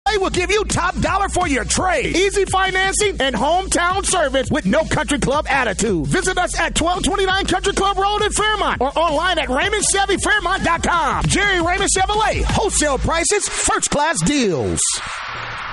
Chevrolet will give you top dollar for your trade. Easy financing and hometown service with no country club attitude. Visit us at 1229 Country Club Road in Fairmont or online at RaymondChevyFairmont.com. Jerry Raymond Chevrolet. Wholesale prices, first class deals.